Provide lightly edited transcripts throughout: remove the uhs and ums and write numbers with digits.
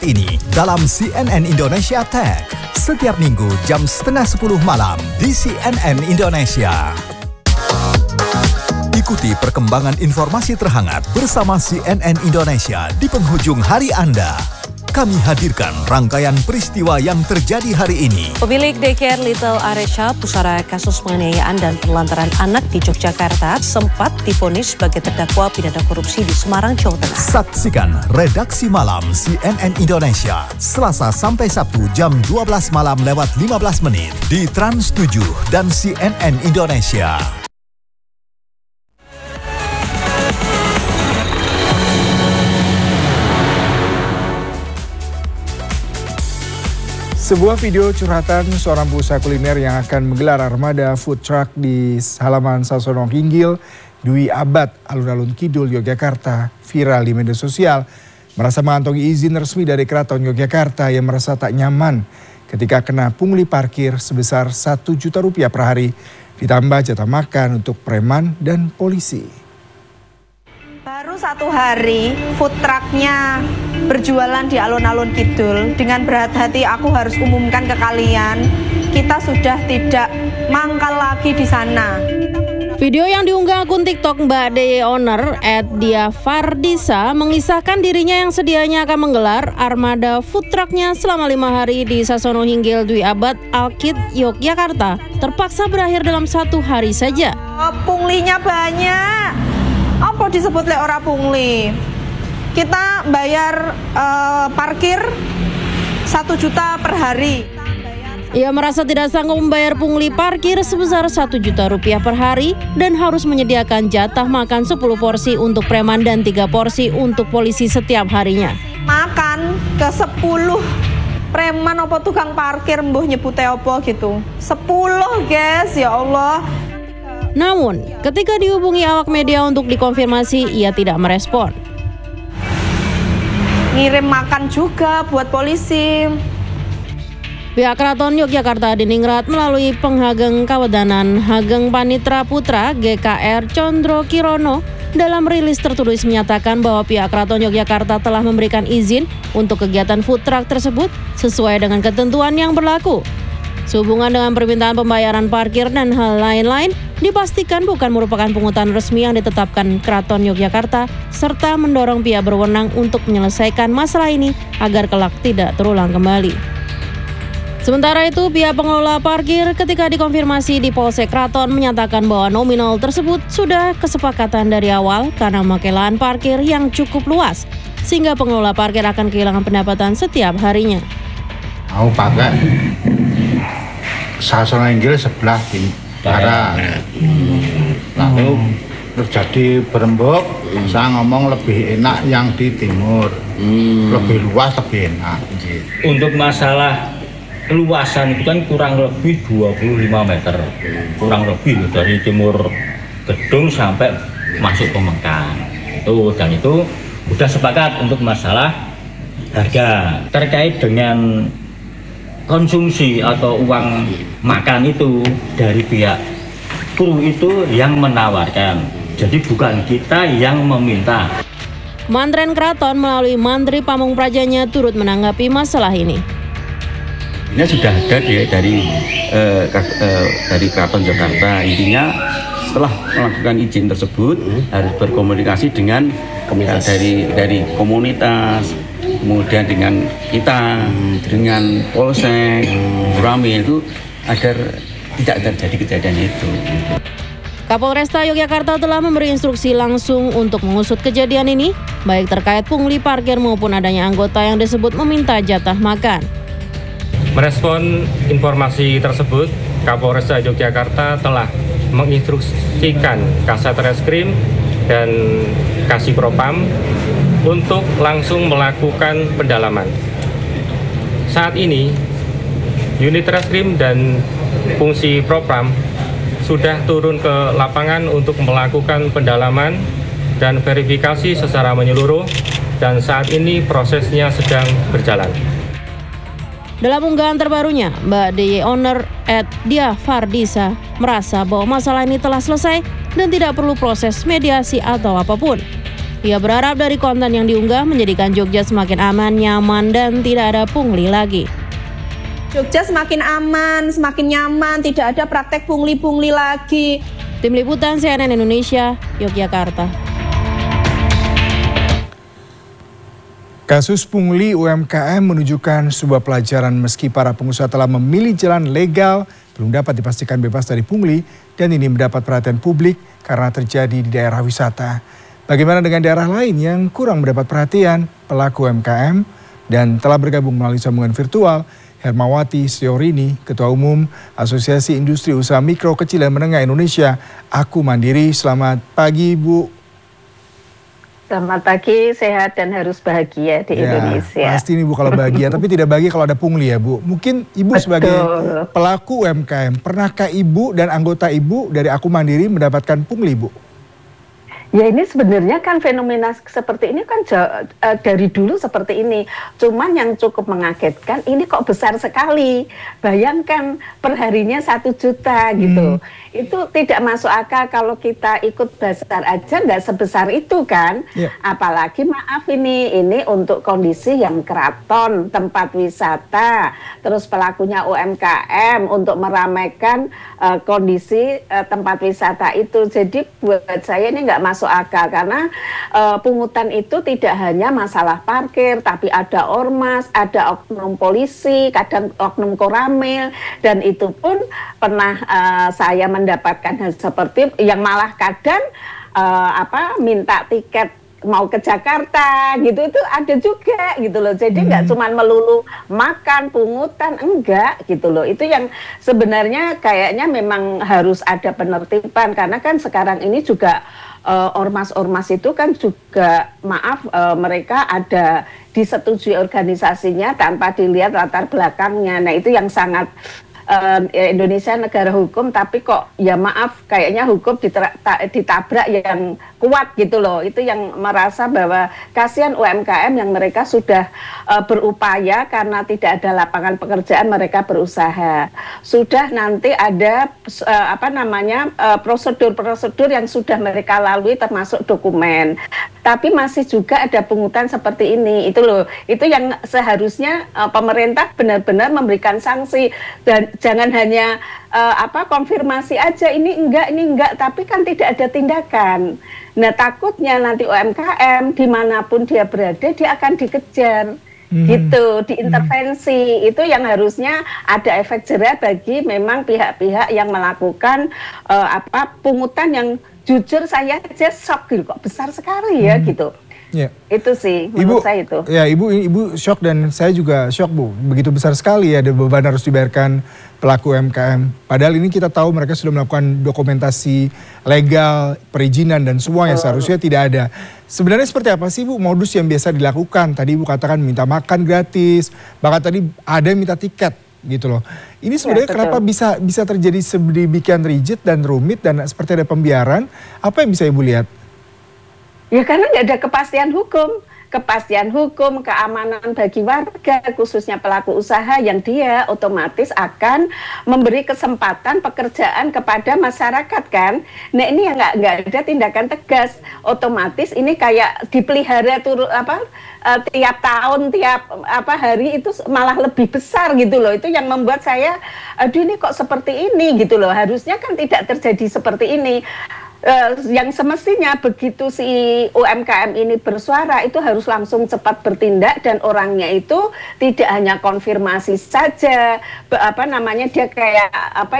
Ini dalam CNN Indonesia Tech setiap minggu jam 9:30 malam di CNN Indonesia. Ikuti perkembangan informasi terhangat bersama CNN Indonesia di penghujung hari Anda. Kami hadirkan rangkaian peristiwa yang terjadi hari ini. Pemilik daycare Little Aresha, pusara kasus penganiayaan dan penelantaran anak di Yogyakarta, sempat divonis sebagai terdakwa pidana korupsi di Semarang, Jawa Tengah. Saksikan Redaksi Malam CNN Indonesia, Selasa sampai Sabtu jam 12 malam lewat 15 menit di Trans 7 dan CNN Indonesia. Sebuah video curhatan seorang pengusaha kuliner yang akan menggelar armada food truck di halaman Sasono Hinggil, Dwi Abad, alun-alun Kidul, Yogyakarta, viral di media sosial. Merasa mengantongi izin resmi dari Keraton Yogyakarta yang merasa tak nyaman ketika kena pungli parkir sebesar Rp1 juta per hari, ditambah jatah makan untuk preman dan polisi. Baru 1 hari food trucknya berjualan di alun-alun Kidul. Dengan berat hati aku harus umumkan ke kalian, kita sudah tidak mangkal lagi di sana. Video yang diunggah akun TikTok Mbak DY Owner @diafardisa mengisahkan dirinya yang sedianya akan menggelar armada food trucknya selama 5 hari di Sasono Hinggil, Dwi Abad, Alkid, Yogyakarta terpaksa berakhir dalam 1 hari saja. Punglinya banyak. Apa disebut lek ora pungli? Kita bayar parkir 1 juta per hari. Ia merasa tidak sanggup membayar pungli parkir sebesar Rp1 juta per hari dan harus menyediakan jatah makan 10 porsi untuk preman dan 3 porsi untuk polisi setiap harinya. Makan ke 10 preman apa tukang parkir mbuh nyebute apa gitu. 10 guys, ya Allah. Namun, ketika dihubungi awak media untuk dikonfirmasi, ia tidak merespon. Ngirim makan juga buat polisi. Pihak Keraton Yogyakarta Diningrat melalui Penghageng Kawedanan Hageng Panitra Putra GKR Condro Kirono dalam rilis tertulis menyatakan bahwa pihak Keraton Yogyakarta telah memberikan izin untuk kegiatan food truck tersebut sesuai dengan ketentuan yang berlaku. Sehubungan dengan permintaan pembayaran parkir dan hal lain-lain, dipastikan bukan merupakan pungutan resmi yang ditetapkan Keraton Yogyakarta, serta mendorong pihak berwenang untuk menyelesaikan masalah ini agar kelak tidak terulang kembali. Sementara itu, pihak pengelola parkir ketika dikonfirmasi di Polsek Keraton menyatakan bahwa nominal tersebut sudah kesepakatan dari awal karena memakai lahan parkir yang cukup luas, sehingga pengelola parkir akan kehilangan pendapatan setiap harinya. Mau pakai Sasono Hinggil sebelah barat. Lalu terjadi berembuk, saya ngomong lebih enak yang di timur, lebih luas, lebih enak. Untuk masalah luasan itu kan kurang lebih 25 meter, kurang lebih dari timur gedung sampai masuk Pemengkang. Dan itu udah sepakat untuk masalah harga. Terkait dengan konsumsi atau uang makan itu dari pihak kru itu yang menawarkan, jadi bukan kita yang meminta. Mantren Keraton melalui Mantri Pamung Prajanya turut menanggapi masalah ini. Ini sudah ada dari Keraton Jakarta. Intinya setelah melakukan izin tersebut harus berkomunikasi dengan dari komunitas, kemudian dengan kita, dengan Polsek, Ramil itu agar tidak terjadi kejadian itu. Kapolresta Yogyakarta telah memberi instruksi langsung untuk mengusut kejadian ini, baik terkait pungli parkir maupun adanya anggota yang disebut meminta jatah makan. Merespon informasi tersebut, Kapolresta Yogyakarta telah menginstruksikan Kasat Reskrim dan Kasih Propam untuk langsung melakukan pendalaman. Saat ini, unit Reskrim dan fungsi Propam sudah turun ke lapangan untuk melakukan pendalaman dan verifikasi secara menyeluruh, dan saat ini prosesnya sedang berjalan. Dalam unggahan terbarunya, Mbak DY Owner @diafardisa merasa bahwa masalah ini telah selesai dan tidak perlu proses mediasi atau apapun. Ia berharap dari konten yang diunggah menjadikan Jogja semakin aman, nyaman, dan tidak ada pungli lagi. Jogja semakin aman, semakin nyaman, tidak ada praktek pungli-pungli lagi. Tim Liputan CNN Indonesia, Yogyakarta. Kasus pungli UMKM menunjukkan sebuah pelajaran meski para pengusaha telah memilih jalan legal, belum dapat dipastikan bebas dari pungli dan ini mendapat perhatian publik karena terjadi di daerah wisata. Bagaimana dengan daerah lain yang kurang mendapat perhatian pelaku UMKM? Dan telah bergabung melalui sambungan virtual Hermawati Siorini, Ketua Umum Asosiasi Industri Usaha Mikro Kecil dan Menengah Indonesia, Aku Mandiri. Selamat pagi, Bu. Selamat pagi, sehat dan harus bahagia di Indonesia. Pasti nih Bu kalau bahagia, tapi tidak bahagia kalau ada pungli ya Bu. Mungkin Ibu sebagai pelaku UMKM, pernahkah Ibu dan anggota Ibu dari Aku Mandiri mendapatkan pungli, Bu? Ya ini sebenarnya kan fenomena seperti ini kan dari dulu seperti ini. Cuman yang cukup mengagetkan ini kok besar sekali. Bayangkan perharinya 1 juta gitu. Itu tidak masuk akal kalau kita ikut bazar aja nggak sebesar itu kan. Apalagi maaf ini untuk kondisi yang keraton, tempat wisata. Terus pelakunya UMKM untuk meramaikan kondisi tempat wisata itu. Jadi buat saya ini nggak masuk akal karena pungutan itu tidak hanya masalah parkir, tapi ada ormas, ada oknum polisi, kadang oknum koramil, dan itu pun pernah saya mendapatkan hal seperti yang malah kadang minta tiket mau ke Jakarta gitu, itu ada juga gitu loh. Jadi nggak cuma melulu makan, pungutan, enggak gitu loh. Itu yang sebenarnya kayaknya memang harus ada penertiban karena kan sekarang ini juga ormas-ormas itu kan juga mereka ada disetujui organisasinya tanpa dilihat latar belakangnya. Nah itu yang sangat Indonesia negara hukum, tapi kok ya maaf kayaknya hukum ditabrak yang kuat gitu loh. Itu yang merasa bahwa kasihan UMKM yang mereka sudah berupaya karena tidak ada lapangan pekerjaan, mereka berusaha. Sudah nanti ada prosedur-prosedur yang sudah mereka lalui termasuk dokumen. Tapi masih juga ada pungutan seperti ini. Itu loh, itu yang seharusnya pemerintah benar-benar memberikan sanksi dan jangan hanya konfirmasi aja ini enggak, tapi kan tidak ada tindakan. Nah takutnya nanti UMKM dimanapun dia berada dia akan dikejar. Gitu, diintervensi. Itu yang harusnya ada efek jera bagi memang pihak-pihak yang melakukan pungutan yang jujur saya aja shock gitu, kok besar sekali ya gitu. Itu sih menurut saya itu. Ya ibu shock dan saya juga shock Bu. Begitu besar sekali ya ada beban harus dibayarkan pelaku UMKM. Padahal ini kita tahu mereka sudah melakukan dokumentasi legal, perizinan dan semua yang seharusnya tidak ada. Sebenarnya seperti apa sih Bu modus yang biasa dilakukan? Tadi Ibu katakan minta makan gratis, bahkan tadi ada yang minta tiket gitu loh. Ini sebenarnya kenapa bisa terjadi sedemikian rigid dan rumit dan seperti ada pembiaran? Apa yang bisa Ibu lihat? Ya karena nggak ada kepastian hukum, keamanan bagi warga, khususnya pelaku usaha yang dia otomatis akan memberi kesempatan pekerjaan kepada masyarakat kan. Nah ini yang nggak ada tindakan tegas, otomatis ini kayak dipelihara tiap tahun, tiap hari itu malah lebih besar gitu loh. Itu yang membuat saya, aduh ini kok seperti ini gitu loh. Harusnya kan tidak terjadi seperti ini. Yang semestinya begitu si UMKM ini bersuara itu harus langsung cepat bertindak dan orangnya itu tidak hanya konfirmasi saja, dia kayak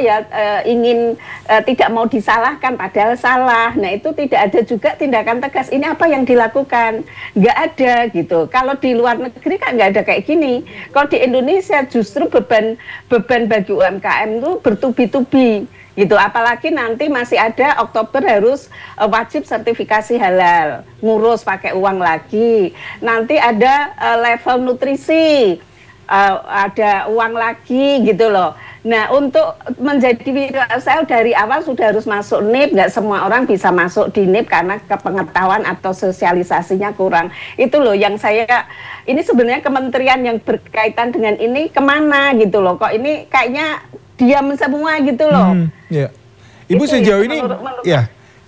ingin tidak mau disalahkan padahal salah. Nah itu tidak ada juga tindakan tegas. Ini apa yang dilakukan? Nggak ada gitu. Kalau di luar negeri kan nggak ada kayak gini. Kalau di Indonesia justru beban bagi UMKM itu bertubi-tubi. Gitu, apalagi nanti masih ada Oktober harus wajib sertifikasi halal, ngurus pakai uang lagi. Nanti ada level nutrisi, ada uang lagi gitu loh. Nah untuk menjadi wirausaha dari awal sudah harus masuk NIP, nggak semua orang bisa masuk di NIP karena kepengetahuan atau sosialisasinya kurang. Itu loh yang ini sebenarnya kementerian yang berkaitan dengan ini kemana gitu loh, kok ini kayaknya diam semua gitu loh. Ibu sejauh ini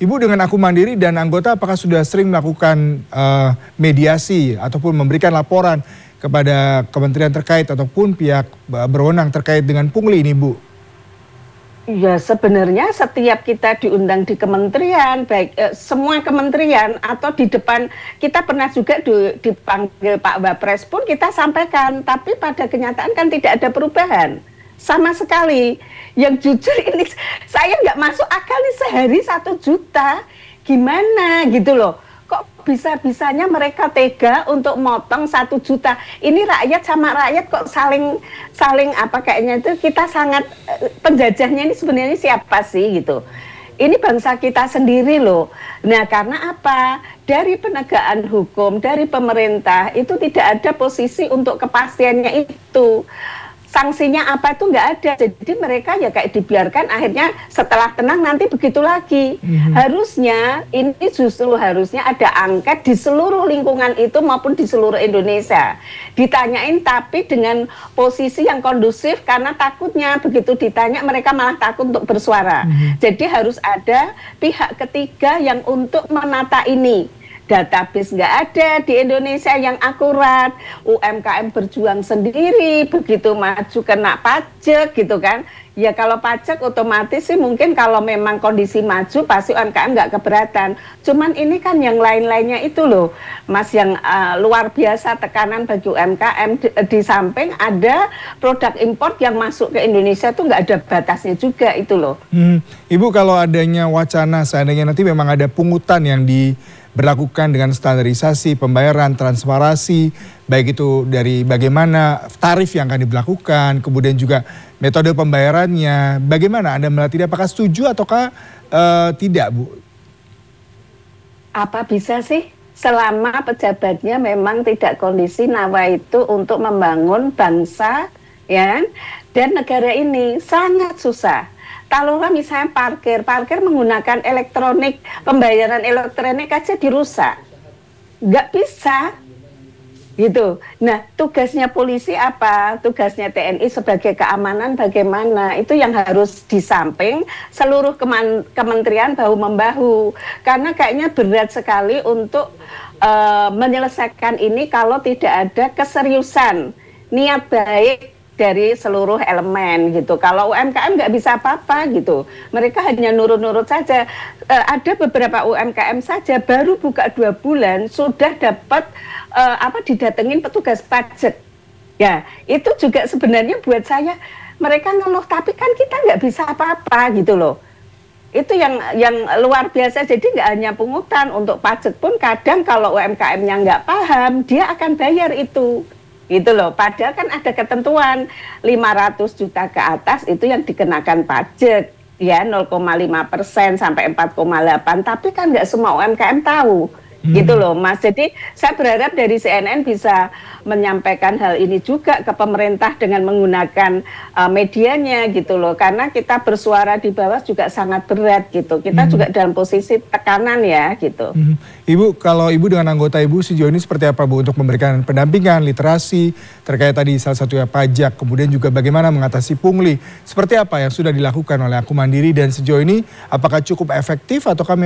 Ibu dengan Aku Mandiri dan anggota apakah sudah sering melakukan mediasi ataupun memberikan laporan kepada kementerian terkait ataupun pihak berwenang terkait dengan pungli ini, Bu? Ya sebenarnya setiap kita diundang di kementerian, baik semua kementerian atau di depan, kita pernah juga dipanggil Pak Wapres pun kita sampaikan, tapi pada kenyataan kan tidak ada perubahan sama sekali. Yang jujur ini saya nggak masuk akal nih, sehari 1 juta, gimana gitu loh. Kok bisa-bisanya mereka tega untuk motong 1 juta. Ini rakyat sama rakyat kok saling apa kayaknya itu kita sangat, penjajahnya ini sebenarnya siapa sih gitu. Ini bangsa kita sendiri loh. Nah karena apa? Dari penegakan hukum, dari pemerintah itu tidak ada posisi untuk kepastiannya itu. Sanksinya apa itu nggak ada, jadi mereka ya kayak dibiarkan, akhirnya setelah tenang nanti begitu lagi. Harusnya ini justru harusnya ada angket di seluruh lingkungan itu maupun di seluruh Indonesia. Ditanyain tapi dengan posisi yang kondusif, karena takutnya begitu ditanya mereka malah takut untuk bersuara. Jadi harus ada pihak ketiga yang untuk menata ini. Database nggak ada di Indonesia yang akurat, UMKM berjuang sendiri, begitu maju kena pajak gitu kan. Ya kalau pajak otomatis sih mungkin kalau memang kondisi maju pasti UMKM nggak keberatan. Cuman ini kan yang lain-lainnya itu loh Mas, yang luar biasa tekanan bagi UMKM, di samping ada produk impor yang masuk ke Indonesia tuh nggak ada batasnya juga itu loh. Ibu, kalau adanya wacana seandainya nanti memang ada pungutan yang diberlakukan dengan standarisasi pembayaran, transparansi, baik itu dari bagaimana tarif yang akan diberlakukan, kemudian juga metode pembayarannya, bagaimana Anda melihat ini, apakah setuju ataukah tidak, Bu? Apa bisa sih selama pejabatnya memang tidak kondisi nawa itu untuk membangun bangsa ya dan negara ini, sangat susah. Taruhlah misalnya parkir menggunakan elektronik, pembayaran elektronik aja dirusak, nggak bisa gitu. Nah tugasnya polisi apa? Tugasnya TNI sebagai keamanan bagaimana? Itu yang harus di samping seluruh kementerian bahu-membahu, karena kayaknya berat sekali untuk menyelesaikan ini kalau tidak ada keseriusan, niat baik dari seluruh elemen gitu. Kalau UMKM nggak bisa apa-apa gitu, mereka hanya nurut-nurut saja. Ada beberapa UMKM saja baru buka 2 bulan sudah dapat didatengin petugas pajak. Ya itu juga sebenarnya buat saya, mereka ngeluh tapi kan kita nggak bisa apa-apa gitu loh. Itu yang luar biasa. Jadi nggak hanya pungutan, untuk pajak pun kadang kalau UMKM-nya nggak paham dia akan bayar itu. Gitu loh, padahal kan ada ketentuan 500 juta ke atas itu yang dikenakan pajak ya 0,5% sampai 4,8, tapi kan nggak semua UMKM tahu. Gitu loh Mas. Jadi saya berharap dari CNN bisa menyampaikan hal ini juga ke pemerintah dengan menggunakan medianya gitu loh, karena kita bersuara di bawah juga sangat berat gitu. Kita juga dalam posisi tekanan ya gitu. Ibu, kalau Ibu dengan anggota Ibu sejauh ini seperti apa Bu untuk memberikan pendampingan, literasi terkait tadi salah satunya pajak, kemudian juga bagaimana mengatasi pungli, seperti apa yang sudah dilakukan oleh Aku Mandiri dan sejauh ini apakah cukup efektif ataukah